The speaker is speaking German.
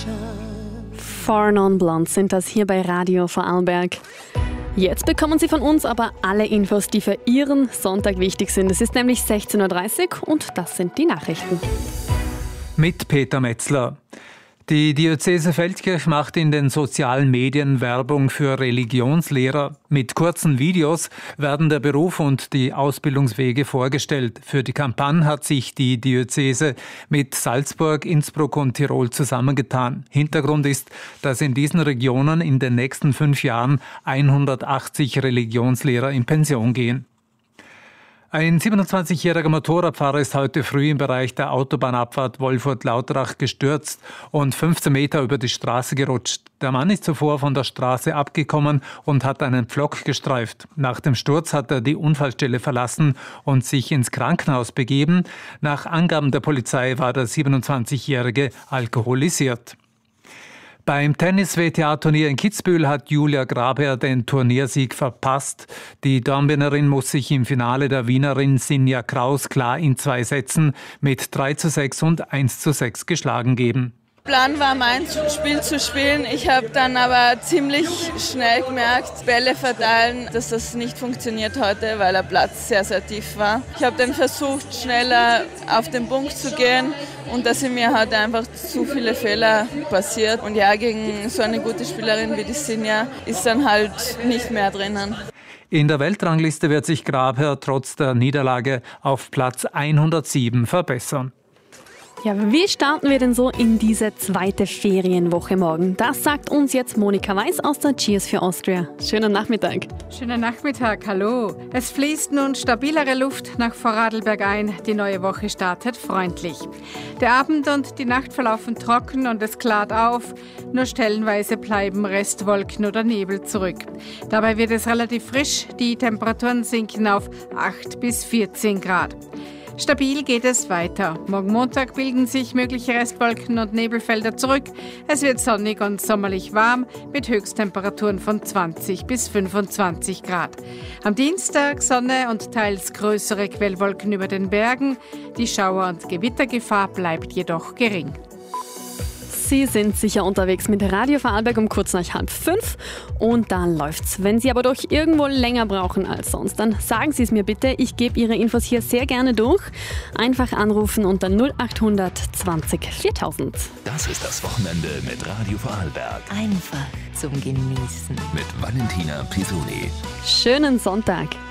Four Non Blondes sind das hier bei Radio Vorarlberg. Jetzt bekommen Sie von uns aber alle Infos, die für Ihren Sonntag wichtig sind. Es ist nämlich 16.30 Uhr und das sind die Nachrichten. Mit Peter Metzler. Die Diözese Feldkirch macht in den sozialen Medien Werbung für Religionslehrer. Mit kurzen Videos werden der Beruf und die Ausbildungswege vorgestellt. Für die Kampagne hat sich die Diözese mit Salzburg, Innsbruck und Tirol zusammengetan. Hintergrund ist, dass in diesen Regionen in den nächsten 5 Jahren 180 Religionslehrer in Pension gehen. Ein 27-jähriger Motorradfahrer ist heute früh im Bereich der Autobahnabfahrt Wolfurt-Lauterach gestürzt und 15 Meter über die Straße gerutscht. Der Mann ist zuvor von der Straße abgekommen und hat einen Pflock gestreift. Nach dem Sturz hat er die Unfallstelle verlassen und sich ins Krankenhaus begeben. Nach Angaben der Polizei war der 27-jährige alkoholisiert. Beim Tennis-WTA-Turnier in Kitzbühel hat Julia Grabherr den Turniersieg verpasst. Die Dornbirnerin muss sich im Finale der Wienerin Sinja Kraus klar in 2 Sätzen mit 3:6 und 1:6 geschlagen geben. Plan war, mein Spiel zu spielen. Ich habe dann aber ziemlich schnell gemerkt, Bälle verteilen, dass das nicht funktioniert heute, weil der Platz sehr, sehr tief war. Ich habe dann versucht, schneller auf den Punkt zu gehen und da sind mir halt einfach zu viele Fehler passiert. Und ja, gegen so eine gute Spielerin wie die Sinja ist dann halt nicht mehr drinnen. In der Weltrangliste wird sich Grabherr trotz der Niederlage auf Platz 107 verbessern. Ja, wie starten wir denn so in diese zweite Ferienwoche morgen? Das sagt uns jetzt Monika Weiß aus der Cheers for Austria. Schönen Nachmittag. Schönen Nachmittag, hallo. Es fließt nun stabilere Luft nach Vorarlberg ein. Die neue Woche startet freundlich. Der Abend und die Nacht verlaufen trocken und es klart auf. Nur stellenweise bleiben Restwolken oder Nebel zurück. Dabei wird es relativ frisch. Die Temperaturen sinken auf 8 bis 14 Grad. Stabil geht es weiter. Morgen Montag bilden sich mögliche Restwolken und Nebelfelder zurück. Es wird sonnig und sommerlich warm mit Höchsttemperaturen von 20 bis 25 Grad. Am Dienstag Sonne und teils größere Quellwolken über den Bergen. Die Schauer- und Gewittergefahr bleibt jedoch gering. Sie sind sicher unterwegs mit Radio Vorarlberg um kurz nach 4:30 und dann läuft's. Wenn Sie aber doch irgendwo länger brauchen als sonst, dann sagen Sie es mir bitte. Ich gebe Ihre Infos hier sehr gerne durch. Einfach anrufen unter 0800 20 4000. Das ist das Wochenende mit Radio Vorarlberg. Einfach zum Genießen. Mit Valentina Pisoni. Schönen Sonntag.